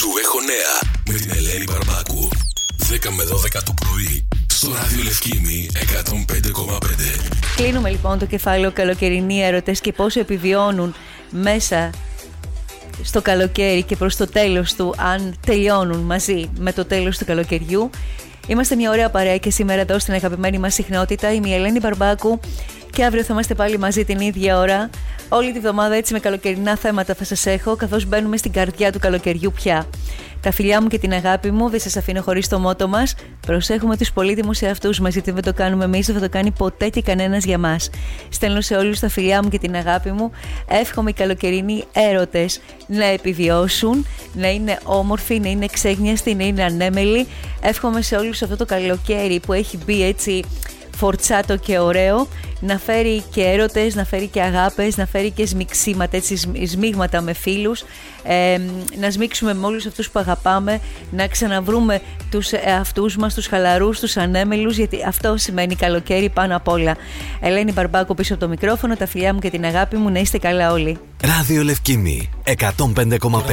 Σου έχω νέα με την Ελένη Μπαρμπάκου. 10 με 12 το πρωί στο Ράδιο Λευκήμη 105,5. Κλείνουμε λοιπόν το κεφάλαιο καλοκαιρινοί έρωτες και πόσο επιβιώνουν μέσα στο καλοκαίρι και προς το τέλος του, αν τελειώνουν μαζί με το τέλος του καλοκαιριού. Είμαστε μια ωραία παρέα και σήμερα εδώ στην αγαπημένη μας συχνότητα. Είμαι η Ελένη Μπαρμπάκου και αύριο θα είμαστε πάλι μαζί την ίδια ώρα. Όλη τη βδομάδα έτσι με καλοκαιρινά θέματα θα σας έχω, καθώς μπαίνουμε στην καρδιά του καλοκαιριού πια. Τα φιλιά μου και την αγάπη μου, δεν σας αφήνω χωρίς το μότο μας. Προσέχουμε τους πολύτιμους εαυτούς μας, γιατί δεν το κάνουμε εμείς, δεν θα το κάνει ποτέ και κανένας για μας. Στέλνω σε όλους τα φιλιά μου και την αγάπη μου. Εύχομαι οι καλοκαιρινοί έρωτες να επιβιώσουν, να είναι όμορφοι, να είναι ξέγνιαστοι, να είναι ανέμελοι. Εύχομαι σε όλους αυτό το καλοκαίρι που έχει μπει έτσι φορτσάτο και ωραίο, να φέρει και έρωτες, να φέρει και αγάπες, να φέρει και σμιξίματα, έτσι, σμίγματα με φίλους, να σμίξουμε με όλους αυτούς που αγαπάμε, να ξαναβρούμε τους εαυτούς μας, τους χαλαρούς, τους ανέμελους, γιατί αυτό σημαίνει καλοκαίρι πάνω απ' όλα. Ελένη Μπαρμπάκου πίσω από το μικρόφωνο, τα φιλιά μου και την αγάπη μου, να είστε καλά όλοι. Ράδιο Λευκήμη 105,5.